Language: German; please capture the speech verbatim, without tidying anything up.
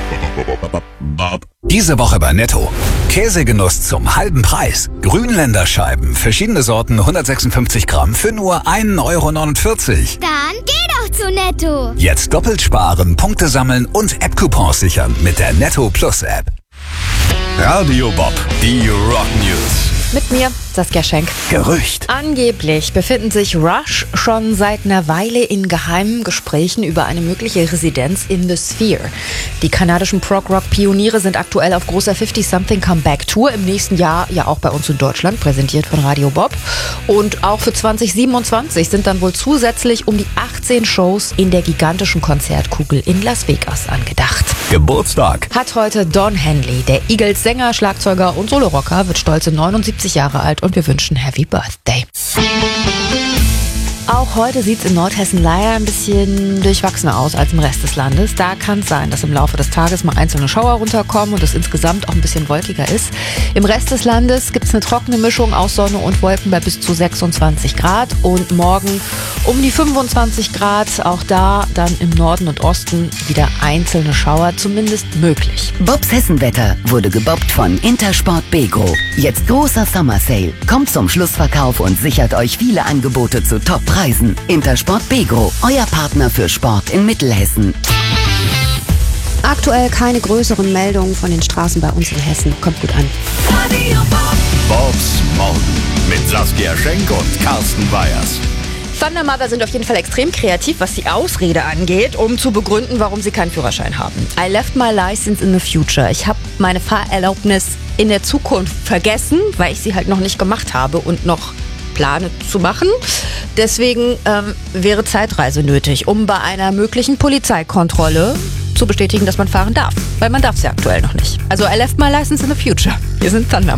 Diese Woche bei Netto. Käsegenuss zum halben Preis. Grünländer Scheiben, verschiedene Sorten, hundertsechsundfünfzig Gramm für nur ein Euro neunundvierzig. Dann geh doch zu Netto. Jetzt doppelt sparen, Punkte sammeln und App-Coupons sichern mit der Netto Plus App. Radio Bob, die Rock News. Mit mir, Saskia Schenk. Gerücht. Angeblich befinden sich Rush schon seit einer Weile in geheimen Gesprächen über eine mögliche Residenz in The Sphere. Die kanadischen Prog-Rock-Pioniere sind aktuell auf großer fifty-something-Comeback-Tour. Im nächsten Jahr ja auch bei uns in Deutschland, präsentiert von Radio Bob. Und auch für zwanzig siebenundzwanzig sind dann wohl zusätzlich um die achtzehn Shows in der gigantischen Konzertkugel in Las Vegas angedacht. Geburtstag. Hat heute Don Henley, der Eagles-Sänger, Schlagzeuger und Solorocker, wird stolze neunundsiebzig Jahre alt und wir wünschen Happy Birthday. Auch heute sieht es in Nordhessen leider ein bisschen durchwachsener aus als im Rest des Landes. Da kann es sein, dass im Laufe des Tages mal einzelne Schauer runterkommen und es insgesamt auch ein bisschen wolkiger ist. Im Rest des Landes gibt es eine trockene Mischung aus Sonne und Wolken bei bis zu sechsundzwanzig Grad und morgen um die fünfundzwanzig Grad. Auch da dann im Norden und Osten wieder einzelne Schauer, zumindest möglich. Bobs Hessenwetter wurde gebobbt von Intersport Begro. Jetzt großer Summer Sale. Kommt zum Schlussverkauf und sichert euch viele Angebote zu Top-Preisen. Intersport Begro, euer Partner für Sport in Mittelhessen. Aktuell keine größeren Meldungen von den Straßen bei uns in Hessen. Kommt gut an. Bobs Morgen mit Saskia Schenk und Carsten Weyers. Thunder Mother sind auf jeden Fall extrem kreativ, was die Ausrede angeht, um zu begründen, warum sie keinen Führerschein haben. I left my license in the future. Ich habe meine Fahrerlaubnis in der Zukunft vergessen, weil ich sie halt noch nicht gemacht habe und noch plane zu machen. Deswegen ähm, wäre Zeitreise nötig, um bei einer möglichen Polizeikontrolle zu bestätigen, dass man fahren darf. Weil man darf es ja aktuell noch nicht. Also I left my license in the future. Wir sind Thunder.